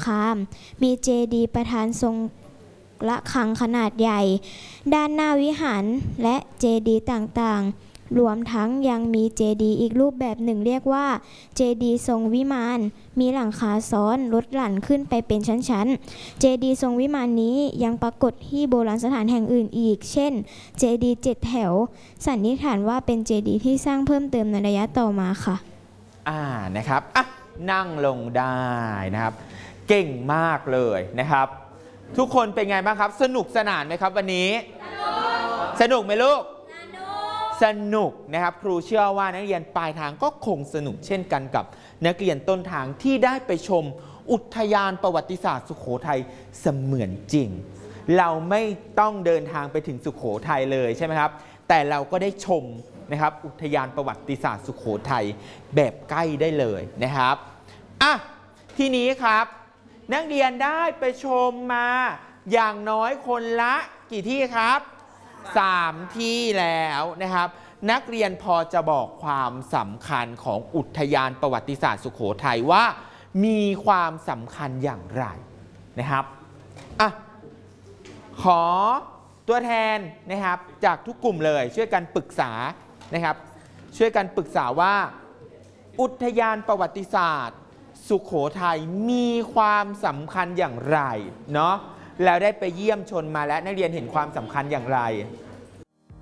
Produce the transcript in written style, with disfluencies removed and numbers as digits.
ามมีเจดีย์ประธานทรงระฆังขนาดใหญ่ด้านหน้าวิหารและเจดีย์ต่างๆรวมทั้งยังมีเจดีย์อีกรูปแบบหนึ่งเรียกว่าเจดีย์ทรงวิมานมีหลังคาซ้อนลดหลั่นขึ้นไปเป็นชั้นๆเจดีย์ทรงวิมานนี้ยังปรากฏที่โบราณสถานแห่งอื่นอีกเช่นเจดีย์7 แถวสันนิษฐานว่าเป็นเจดีย์ที่สร้างเพิ่มเติมในระยะต่อมาค่ะนะครับนั่งลงได้นะครับเก่งมากเลยนะครับทุกคนเป็นไงบ้างครับสนุกสนานไหมครับวันนี้สนุกไหมลูกสนุกนะครับครูเชื่อว่านักเรียนปลายทางก็คงสนุกเช่นกันกับนักเรียนต้นทางที่ได้ไปชมอุทยานประวัติศาสตร์สุโขทัยเสมือนจริงเราไม่ต้องเดินทางไปถึงสุโขทัยเลยใช่ไหมครับแต่เราก็ได้ชมนะครับอุทยานประวัติศาสตร์สุโขทัยแบบใกล้ได้เลยนะครับทีนี้ครับนักเรียนได้ไปชมมาอย่างน้อยคนละกี่ที่ครับ3 ที่แล้วนะครับนักเรียนพอจะบอกความสำคัญของอุทยานประวัติศาสตร์สุโขทัยว่ามีความสำคัญอย่างไรนะครับขอตัวแทนนะครับจากทุกกลุ่มเลยช่วยกันปรึกษานะครับช่วยกันปรึกษาว่าอุทยานประวัติศาสตร์สุโขทัยมีความสำคัญอย่างไรเนาะแล้วได้ไปเยี่ยมชมมาและนักเรียนเห็นความสำคัญอย่างไร